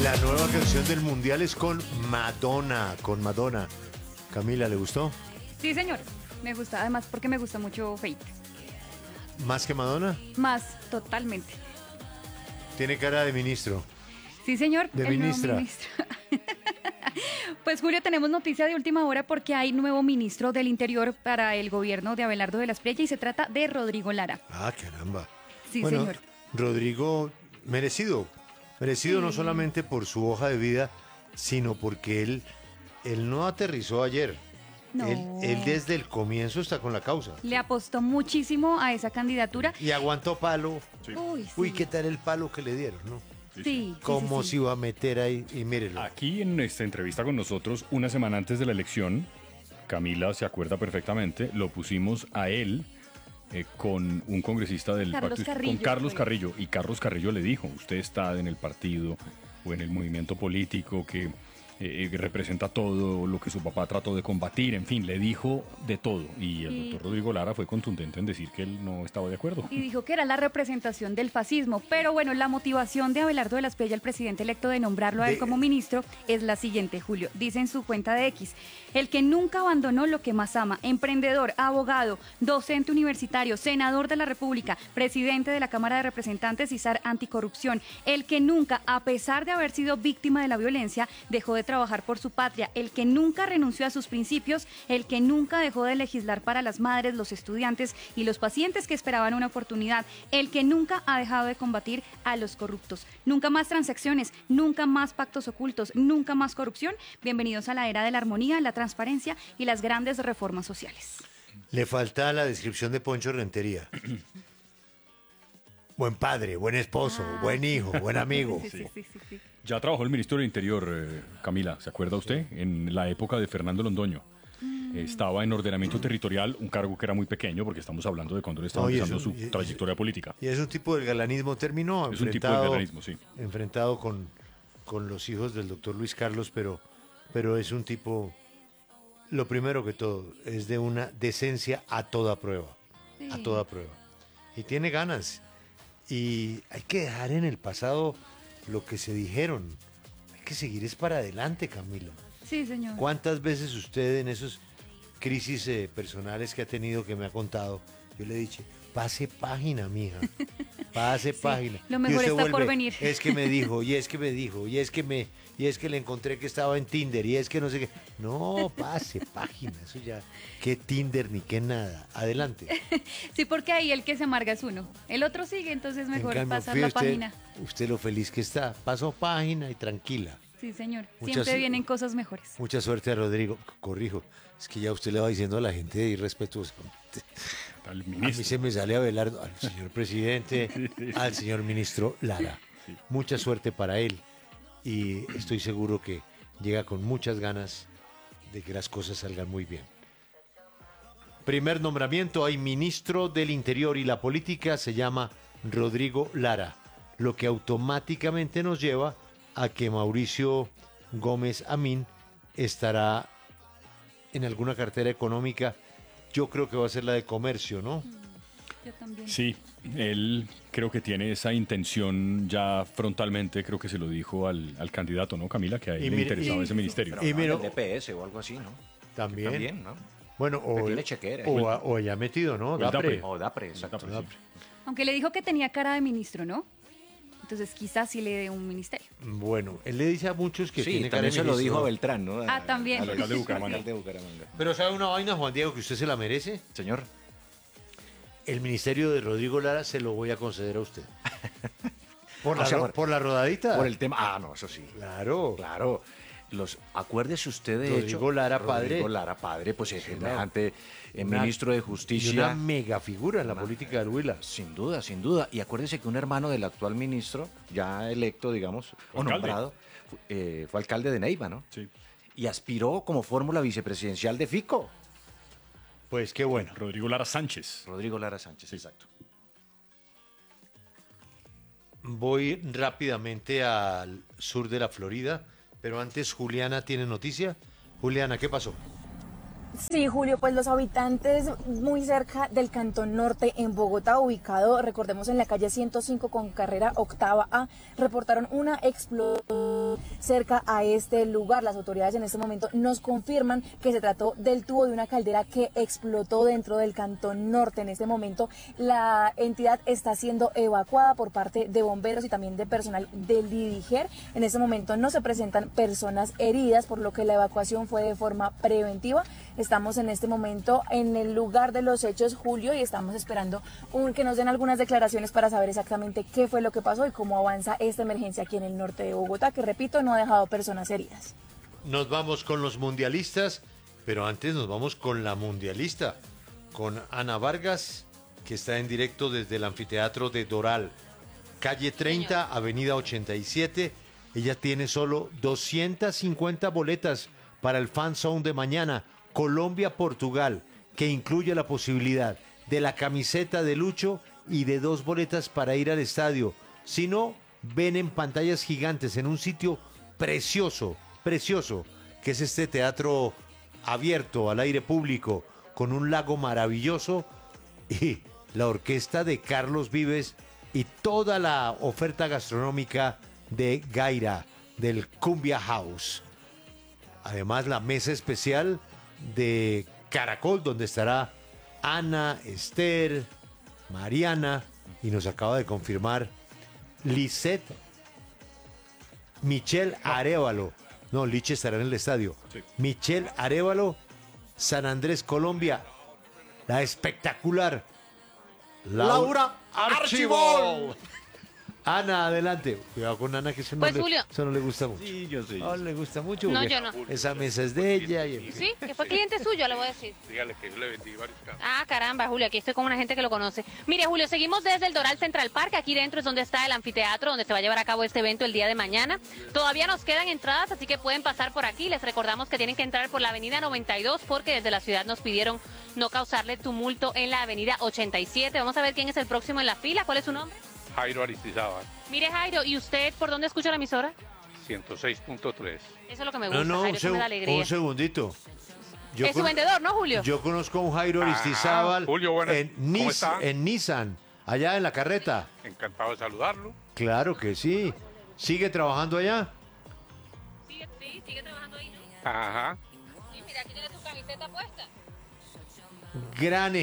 La nueva canción del Mundial es con Madonna, Camila, ¿le gustó? Sí, señor. Me gusta, además porque me gusta mucho Fate. ¿Más que Madonna? Más, totalmente. Tiene cara de ministro. Sí, señor. De el nuevo ministra. ministro. Pues, Julio, tenemos noticia de última hora porque hay nuevo ministro del Interior para el gobierno de Abelardo de la Espriella y se trata de Rodrigo Lara. Ah, caramba. Sí, Bueno, señor. Rodrigo, merecido no solamente por su hoja de vida, sino porque él no aterrizó ayer. No. Él desde el comienzo está con la causa. Le apostó muchísimo a esa candidatura. Y aguantó palo. Sí. Uy, sí. Uy, ¿qué tal el palo que le dieron, no? Sí. ¿Cómo sí. se iba a meter ahí? Y mírenlo. Aquí en esta entrevista con nosotros, una semana antes de la elección, Camila se acuerda perfectamente, lo pusimos a él con un congresista del Carlos partido, Carrillo, con Carlos fue. Carrillo. Y Carlos Carrillo le dijo, usted está en el partido o en el movimiento político que representa todo lo que su papá trató de combatir, en fin, le dijo de todo. Y el doctor Rodrigo Lara fue contundente en decir que él no estaba de acuerdo. Y dijo que era la representación del fascismo. Pero bueno, la motivación de Abelardo de la Espriella, el presidente electo, de nombrarlo a él como ministro, es la siguiente, Julio. Dice en su cuenta de X: el que nunca abandonó lo que más ama, emprendedor, abogado, docente universitario, senador de la República, presidente de la Cámara de Representantes y zar anticorrupción, el que nunca, a pesar de haber sido víctima de la violencia, dejó de trabajar por su patria, el que nunca renunció a sus principios, el que nunca dejó de legislar para las madres, los estudiantes y los pacientes que esperaban una oportunidad, el que nunca ha dejado de combatir a los corruptos. Nunca más transacciones, nunca más pactos ocultos, nunca más corrupción. Bienvenidos a la era de la armonía, la transparencia y las grandes reformas sociales. Le falta la descripción de Poncho Rentería. Buen padre, buen esposo, buen hijo, buen amigo. Sí. Ya trabajó el ministro del Interior, Camila, ¿se acuerda usted? En la época de Fernando Londoño. Estaba en ordenamiento territorial, un cargo que era muy pequeño, porque estamos hablando de cuando él estaba No, y empezando eso- su trayectoria política. Y es un tipo del galanismo, terminó Es un tipo de galanismo, sí. enfrentado con los hijos del doctor Luis Carlos, pero es un tipo, lo primero que todo, es de una decencia a toda prueba, a toda prueba. Y tiene ganas. Y hay que dejar en el pasado lo que se dijeron. Hay que seguir es para adelante, Camila. Sí, señor. ¿Cuántas veces usted en esos crisis personales que ha tenido, que me ha contado, yo le he dicho, pase página, mija, pase página? lo mejor Y usted está por venir. Es que me dijo, y es que me dijo, y es que le encontré que estaba en Tinder, y es que no sé qué. No, pase página, eso ya, qué Tinder ni qué nada. Adelante. Sí, porque ahí el que se amarga es uno. El otro sigue, entonces mejor En cambio, pasar la página. usted lo feliz que está. Paso página y tranquila. Sí, señor. Muchas- Siempre vienen cosas mejores. Mucha suerte a Rodrigo. Corrijo, es que ya usted le va diciendo a la gente de irrespetuoso. Al A mí ministro. se me sale Abelardo, al señor presidente, al señor ministro Lara. Mucha suerte para él y estoy seguro que llega con muchas ganas de que las cosas salgan muy bien. Primer nombramiento, hay ministro del Interior y la política, se llama Rodrigo Lara, lo que automáticamente nos lleva a que Mauricio Gómez Amín estará en alguna cartera económica. Yo creo que va a ser la de comercio, ¿no? Yo también. Sí, él creo que tiene esa intención ya frontalmente, creo que se lo dijo al candidato, ¿no, Camila? Que a él Y le mire, interesaba ese ministerio. y mira- el DPS o algo así, ¿no? También. También, ¿no? Bueno, Que o, tiene chequera. o haya metido, ¿no? el Dapre. Dapre. O DAPRE, exacto. Dapre. Aunque le dijo que tenía cara de ministro, ¿no? Entonces quizás sí le dé un ministerio. Bueno, él le dice a muchos que Sí, tiene cara también de se lo ministro. dijo a Beltrán, ¿no? Ah, también. Al alcalde de Bucaramanga. alcalde de Bucaramanga. Pero ¿sabe una vaina, Juan Diego, que usted se la merece? Señor, El ministerio de Rodrigo Lara se lo voy a conceder a usted. ¿Por, O sea, por la rodadita? por el tema... Ah, no, eso sí. Claro. Claro. Acuérdese usted de Rodrigo hecho... Lara, padre. Rodrigo Lara, padre, pues es semejante Una- ministro de Y una Justicia. mega figura en la política del Huila. Sin duda, sin duda. Y acuérdese que un hermano del actual ministro, ya electo, digamos, o Alcalde. nombrado, fue alcalde de Neiva, ¿no? Sí. Y aspiró como fórmula vicepresidencial de Fico. Pues qué bueno. Rodrigo Lara Sánchez. Rodrigo Lara Sánchez, exacto. Voy rápidamente al sur de la Florida, pero antes Juliana tiene noticia. Juliana, ¿qué pasó? Sí, Julio, pues los habitantes muy cerca del Cantón Norte en Bogotá, ubicado, recordemos, en la calle 105 con carrera octava A, reportaron una explosión cerca a este lugar. Las autoridades en este momento nos confirman que se trató del tubo de una caldera que explotó dentro del Cantón Norte. En este momento la entidad está siendo evacuada por parte de bomberos y también de personal del Lidiger. En este momento no se presentan personas heridas, por lo que la evacuación fue de forma preventiva. Estamos en este momento en el lugar de los hechos, Julio, y estamos esperando que nos den algunas declaraciones para saber exactamente qué fue lo que pasó y cómo avanza esta emergencia aquí en el norte de Bogotá, que repito, no ha dejado personas heridas. Nos vamos con los mundialistas, pero antes nos vamos con la mundialista, con Ana Vargas, que está en directo desde el anfiteatro de Doral, calle 30, avenida 87. Ella tiene solo 250 boletas para el Fan Zone de mañana, Colombia-Portugal, que incluye la posibilidad de la camiseta de Lucho y de 2 boletas para ir al estadio. Si no, ven en pantallas gigantes en un sitio precioso, precioso, que es este teatro abierto al aire público, con un lago maravilloso y la orquesta de Carlos Vives y toda la oferta gastronómica de Gaira, del Cumbia House. Además, la mesa especial de Caracol, donde estará Ana, Esther, Mariana, y nos acaba de confirmar Lisette Michelle Arévalo. No, Liche estará en el estadio. Sí. Michelle Arévalo, San Andrés, Colombia. La espectacular Laura Archibol. Ana, adelante. Cuidado con Ana, que eso, Pues, no, Julio. eso no le gusta mucho. Sí, yo sé. No le gusta mucho. No, porque yo no. Esa mesa es de ella. Sí, que fue cliente suyo, le voy a decir. Dígale que yo le vendí varios carros. Ah, caramba, Julio, aquí estoy con una gente que lo conoce. Mire, Julio, seguimos desde el Doral Central Park. Aquí dentro es donde está el anfiteatro, donde se va a llevar a cabo este evento el día de mañana. Todavía nos quedan entradas, así que pueden pasar por aquí. Les recordamos que tienen que entrar por la avenida 92, porque desde la ciudad nos pidieron no causarle tumulto en la avenida 87. Vamos a ver quién es el próximo en la fila. ¿Cuál es su nombre? Jairo Aristizábal, Mire, Jairo, ¿y usted por dónde escucha la emisora? 106.3. Eso es lo que me gusta, No, Jairo, eso me da alegría. un segundito. Yo Es su con- vendedor, ¿no, Julio? Yo conozco a un Jairo Aristizábal Julio, buenas. en, ¿Cómo está? en Nissan, allá en la carreta. Encantado de saludarlo. Claro que sí. ¿Sigue trabajando allá? Sí, sigue trabajando ahí, ¿no? Ajá. Sí, mira, aquí tiene tu camiseta puesta. Gran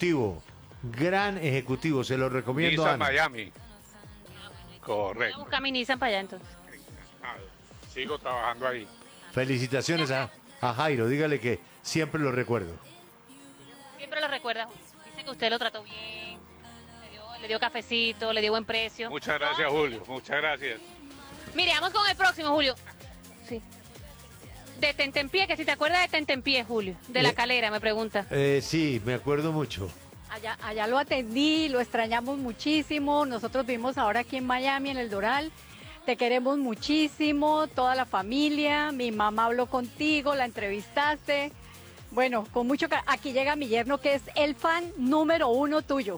ejecutivo, se lo recomiendo a Nissan Ana. Miami. Voy a Correcto. buscar mi Nissan para allá entonces. Encantado. Sigo trabajando ahí. Felicitaciones a Jairo, dígale que siempre lo recuerdo. Siempre lo recuerda, Julio. Dice que usted lo trató bien, le dio cafecito, le dio buen precio. Muchas gracias, Julio. Muchas gracias. Mire, vamos con el próximo, Julio. Sí. De Tentempié, que si te acuerdas de Tentempié, Julio. De La Calera, me pregunta. Sí, me acuerdo mucho. Allá lo atendí, lo extrañamos muchísimo. Nosotros vivimos ahora aquí en Miami, en el Doral. Te queremos muchísimo, toda la familia. Mi mamá habló contigo, la entrevistaste. Bueno, con mucho aquí llega mi yerno, que es el fan número 1 tuyo.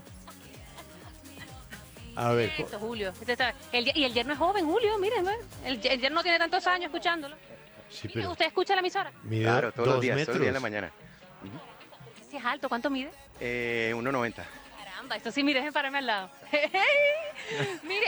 A ver, Eso, Julio. Y el yerno es joven, Julio, miren, ¿ves? El yerno no tiene tantos años escuchándolo. sí, Mire, pero ¿usted escucha la emisora? mide Claro, todos los 2 días, metros. todos los días en la mañana. Si es alto, ¿cuánto mide? 1.90. Caramba, esto sí, mire, déjeme pararme al lado. Mire.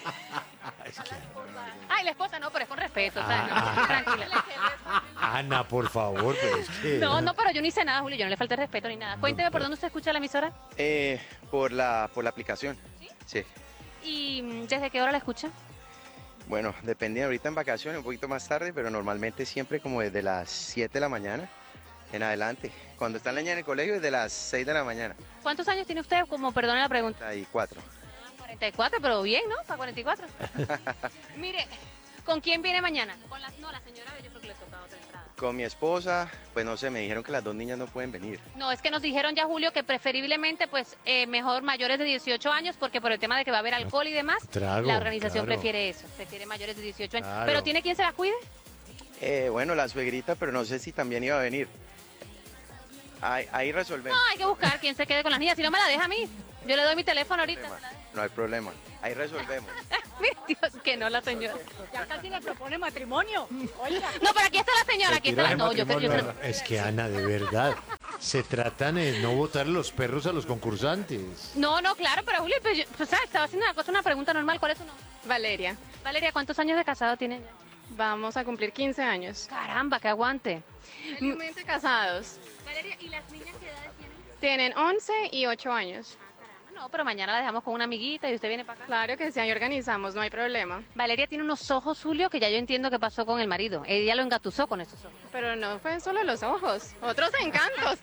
Ay, la esposa no, pero es con respeto, ¿sabes? No, tranquila. Ana, por favor, pero es que... No, pero yo ni sé nada, Julio, yo no le falté respeto ni nada. Cuénteme por dónde usted escucha la emisora Por la aplicación. Sí. y desde qué hora la escucha. Bueno, depende ahorita en vacaciones, un poquito más tarde, pero normalmente siempre como desde las 7 de la mañana en adelante. Cuando está la niña en el colegio, desde las 6 de la mañana. ¿Cuántos años tiene usted? Como, perdone la pregunta. 34. 44, pero bien, ¿no? Para 44. Mire, ¿con quién viene mañana? La señora, yo creo que le toca otra entrada. Con mi esposa, pues no sé, me dijeron que las dos niñas no pueden venir. No, es que nos dijeron ya, Julio, que preferiblemente, pues, mejor mayores de 18 años, porque por el tema de que va a haber alcohol y demás, Trago, la organización claro. prefiere eso, prefiere mayores de 18 años. Claro. ¿Pero tiene quien se la cuide? Bueno, la suegrita, pero no sé si también iba a venir. Ahí resolvemos. No, hay que buscar quien se quede con las niñas, si no me la deja a mí. Yo le doy mi teléfono ahorita. No hay problema. Ahí resolvemos. Mira, Dios, que no la señora. Ya casi le propone matrimonio. Oiga. No, pero aquí está la señora, aquí está la... No, yo creo... Es que Ana, de verdad, se tratan de no botar los perros a los concursantes. No, claro, pero Julio, pues, estaba haciendo una pregunta normal. ¿Cuál es su nombre? Valeria, Valeria, ¿cuántos años de casado tienen ya? vamos a cumplir 15 años. Caramba, que aguante. Felizmente casados. Valeria, ¿y las niñas qué edades tienen? Tienen 11 y 8 años. No, pero mañana la dejamos con una amiguita y usted viene para acá. Claro que sí, ahí organizamos, no hay problema. Valeria tiene unos ojos, Julio, que ya yo entiendo qué pasó con el marido. Ella lo engatusó con esos ojos. Pero no fue solo los ojos, otros encantos.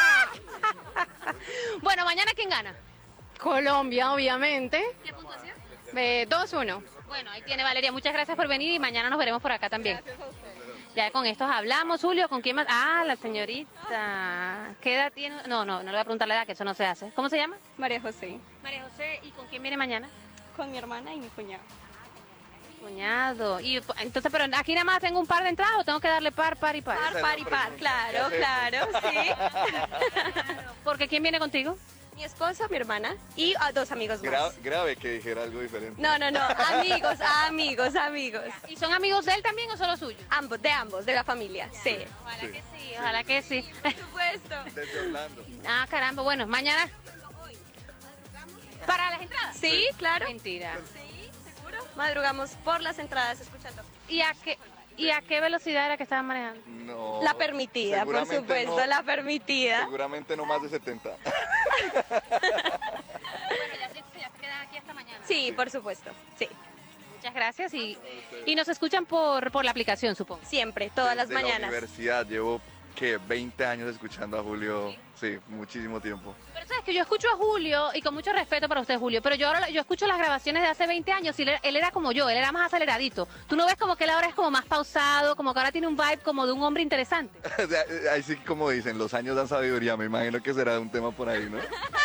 Bueno, mañana ¿quién gana? Colombia, obviamente. ¿Qué puntuación? 2-1. Bueno, ahí tiene Valeria. Muchas gracias por venir y mañana nos veremos por acá también. Ya con estos hablamos, Julio. ¿Con quién más? Ah, la señorita. ¿Qué edad tiene? No le voy a preguntar la edad, que eso no se hace. ¿Cómo se llama? María José. María José. ¿Y con quién viene mañana? Con mi hermana y mi cuñado. Cuñado. Y entonces, pero aquí nada más tengo un par de entradas o tengo que darle par y par. Par y par, claro, sí. Porque ¿quién viene contigo? Mi esposo, mi hermana y a 2 amigos más. Grave que dijera algo diferente. No, amigos. ¿Y son amigos de él también o solo suyos? Ambos, de la familia, sí. Ojalá que sí. Por supuesto. Desde Orlando. Ah, caramba, bueno, mañana. ¿Para las entradas? Sí, claro. Mentira. Sí, seguro. Madrugamos por las entradas escuchando. ¿Y a qué velocidad era que estaban manejando? No. La permitida, por seguramente supuesto, no. la permitida. Seguramente no más de 70. Bueno, ya se quedan aquí hasta mañana. Sí, por supuesto, sí. Muchas gracias y nos escuchan por la aplicación, supongo. Siempre, todas las Desde la mañanas. universidad llevo, 20 años escuchando a Julio. Sí, muchísimo tiempo. Pero sabes que yo escucho a Julio y con mucho respeto para usted, Julio, pero yo escucho las grabaciones de hace 20 años y él era como yo, él era más aceleradito. ¿Tú no ves como que él ahora es como más pausado, como que ahora tiene un vibe como de un hombre interesante? O sea, ahí sí, como dicen, los años dan sabiduría. Me imagino que será un tema por ahí, ¿no?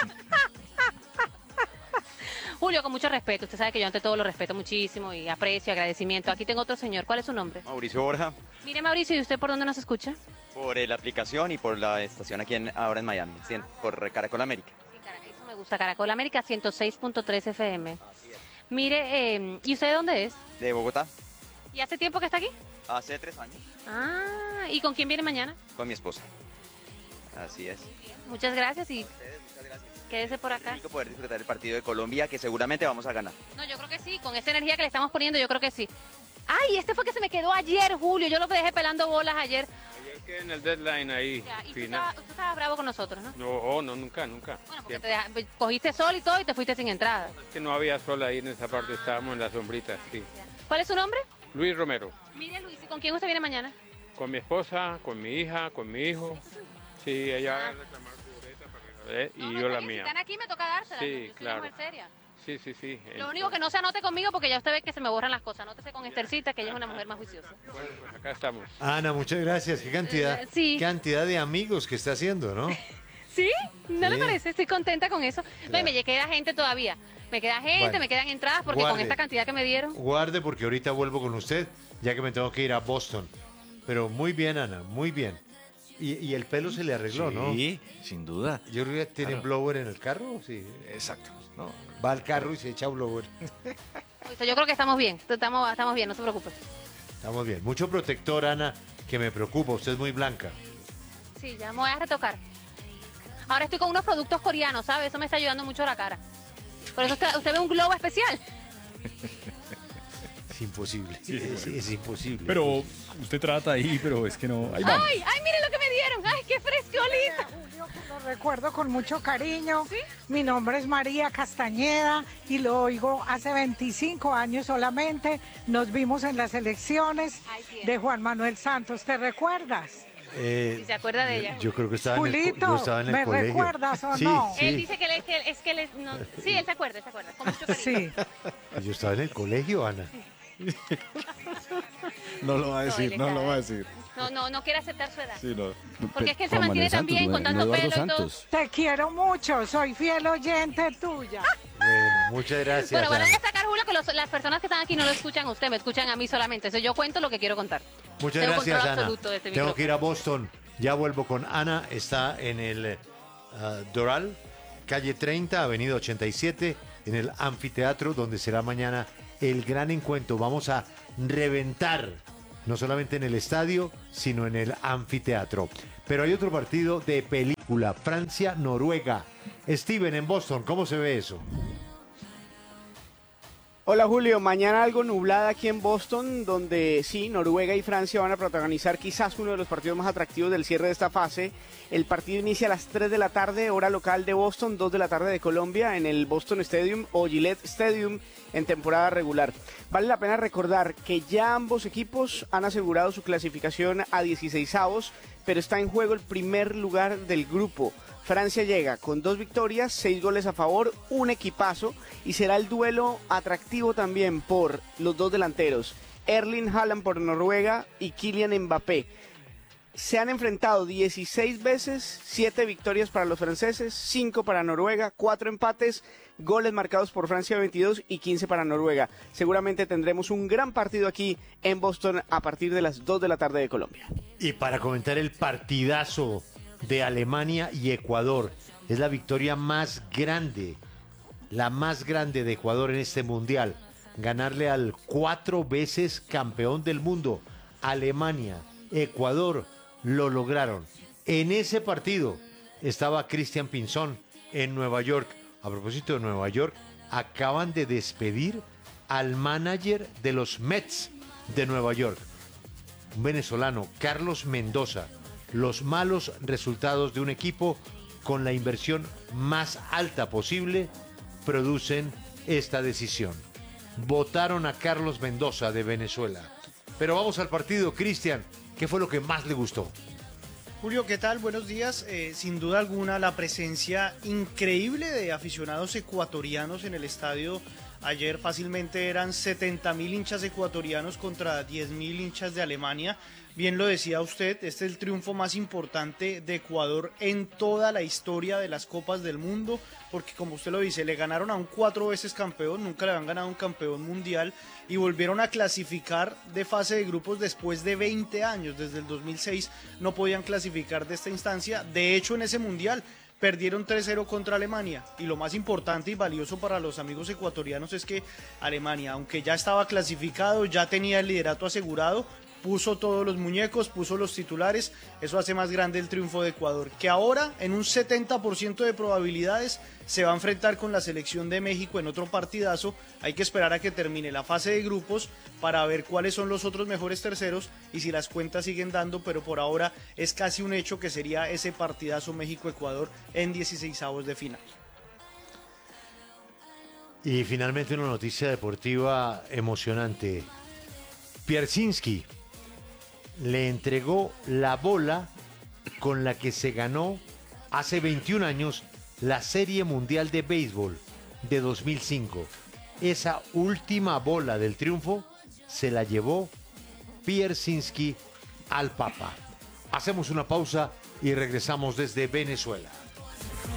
Julio, con mucho respeto, usted sabe que yo ante todo lo respeto muchísimo y aprecio, agradecimiento. Aquí tengo otro señor, ¿cuál es su nombre? Mauricio Borja, Mire, Mauricio, ¿y usted por dónde nos escucha? por la aplicación y por la estación aquí ahora en Miami, sí, por Caracol América. Sí, eso me gusta, Caracol América 106.3 FM. Mire, ¿y usted de dónde es? De Bogotá, ¿Y hace tiempo que está aquí? hace 3 años, Ah, ¿y con quién viene mañana? con mi esposa. Así es. Muchas gracias y quédese por acá. Rico poder disfrutar el partido de Colombia, que seguramente vamos a ganar. No, yo creo que sí, con esa energía que le estamos poniendo, yo creo que sí. Ay, este fue que se me quedó ayer, Julio, yo lo dejé pelando bolas ayer. Ayer que en el deadline ahí, Ya, y final. tú estabas bravo con nosotros, ¿no? No, nunca. Bueno, porque Siempre. cogiste sol y todo y te fuiste sin entrada. Es que no había sol ahí en esa parte, estábamos en la sombrita, sí. ¿Cuál es su nombre? Luis Romero, Mire, Luis, ¿y con quién usted viene mañana? con mi esposa, con mi hija, con mi hijo. Sí, ella va a reclamar su boleta para que y yo la Si mía. están aquí me toca dársela. Sí, yo soy claro. una mujer seria. Sí. Lo único que no se anote conmigo porque ya usted ve que se me borran las cosas. Anótese con Estercita, que ella es una mujer más juiciosa. Bueno, pues acá estamos. Ana, muchas gracias. Qué cantidad, Sí. qué cantidad de amigos que está haciendo, ¿no? ¿Sí? ¿No le Sí. parece? Estoy contenta con eso. No, y me queda gente todavía. Me queda gente, Bueno, me quedan entradas porque con guarde. esta cantidad que me dieron. Guarde porque ahorita vuelvo con usted, ya que me tengo que ir a Boston. Pero muy bien, Ana, muy bien. Y el pelo se le arregló, ¿no? Sí, sin duda. Yo creo que tiene Claro. blower en el carro, sí. Exacto. No. Va al carro y se echa blower. Oye, yo creo que estamos bien. Estamos bien, no se preocupe. Estamos bien. Mucho protector, Ana, que me preocupa. Usted es muy blanca. Sí, ya me voy a retocar. Ahora estoy con unos productos coreanos, ¿sabe? Eso me está ayudando mucho a la cara. Por eso usted ve un globo especial. Es imposible. Es imposible. Pero usted trata ahí, pero es que no. Ahí vamos. Ay, mire lo que me dieron. Ay, qué frescolito. Julio, lo recuerdo con mucho cariño. Mi nombre es María Castañeda y lo oigo hace 25 años solamente. Nos vimos en las elecciones de Juan Manuel Santos. ¿Te recuerdas? Si se acuerda de ella. Yo creo que estaba Julito, yo estaba en el ¿me colegio. recuerdas o Sí, no? sí. Él dice que no. Sí, él se acuerda, con mucho cariño. Sí. Yo estaba en el colegio, Ana. No lo va a decir, él no está- lo va a decir. No quiere aceptar su edad. Sí, no. Porque es que él se mantiene tan bien con tanto pelo y todo. Te quiero mucho, soy fiel oyente tuya. Bueno, muchas gracias, Bueno, van a Ana. destacar, Julio, que las personas que están aquí no lo escuchan a usted, me escuchan a mí solamente. Entonces yo cuento lo que quiero contar. Muchas Tengo gracias, control Ana. absoluto de este Tengo que ir a micrófono. Boston. Ya vuelvo con Ana. Está en el Doral, calle 30, avenida 87, en el anfiteatro, donde será mañana el gran encuentro. Vamos a reventar, no solamente en el estadio, sino en el anfiteatro. Pero hay otro partido de película, Francia-Noruega. Steven, en Boston, ¿cómo se ve eso? Hola Julio, mañana algo nublada aquí en Boston, donde sí, Noruega y Francia van a protagonizar quizás uno de los partidos más atractivos del cierre de esta fase. El partido inicia a las 3 de la tarde, hora local de Boston, 2 de la tarde de Colombia, en el Boston Stadium o Gillette Stadium en temporada regular. Vale la pena recordar que ya ambos equipos han asegurado su clasificación a 16avos, pero está en juego el primer lugar del grupo. Francia llega con 2 victorias, 6 goles a favor, un equipazo y será el duelo atractivo también por los 2 delanteros, Erling Haaland por Noruega y Kylian Mbappé. Se han enfrentado 16 veces, 7 victorias para los franceses, 5 para Noruega, 4 empates, goles marcados por Francia 22 y 15 para Noruega. Seguramente tendremos un gran partido aquí en Boston a partir de las 2 de la tarde de Colombia. Y para comentar el partidazo de Alemania y Ecuador, es la victoria más grande, la más grande de Ecuador en este mundial. Ganarle al 4 veces campeón del mundo, Alemania, Ecuador, lo lograron. En ese partido estaba Cristian Pinzón en Nueva York. A propósito de Nueva York, acaban de despedir al manager de los Mets de Nueva York, un venezolano, Carlos Mendoza. Los malos resultados de un equipo con la inversión más alta posible producen esta decisión. Votaron a Carlos Mendoza de Venezuela. Pero vamos al partido, Cristian. ¿Qué fue lo que más le gustó? Julio, ¿qué tal? Buenos días. Sin duda alguna, la presencia increíble de aficionados ecuatorianos en el estadio. Ayer fácilmente eran 70.000 hinchas ecuatorianos contra 10.000 hinchas de Alemania. Bien lo decía usted, este es el triunfo más importante de Ecuador en toda la historia de las Copas del Mundo, porque como usted lo dice, le ganaron a un 4 veces campeón, nunca le habían ganado a un campeón mundial, y volvieron a clasificar de fase de grupos después de 20 años, desde el 2006 no podían clasificar de esta instancia. De hecho, en ese mundial perdieron 3-0 contra Alemania, y lo más importante y valioso para los amigos ecuatorianos es que Alemania, aunque ya estaba clasificado, ya tenía el liderato asegurado, puso todos los muñecos, puso los titulares. Eso hace más grande el triunfo de Ecuador, que ahora en un 70% de probabilidades se va a enfrentar con la selección de México en otro partidazo. Hay que esperar a que termine la fase de grupos para ver cuáles son los otros mejores terceros y si las cuentas siguen dando, pero por ahora es casi un hecho que sería ese partidazo México-Ecuador en 16avos de final. Y finalmente una noticia deportiva emocionante. Pierzynski le entregó la bola con la que se ganó hace 21 años la Serie Mundial de Béisbol de 2005. Esa última bola del triunfo se la llevó Pierzynski al Papa. Hacemos una pausa y regresamos desde Venezuela.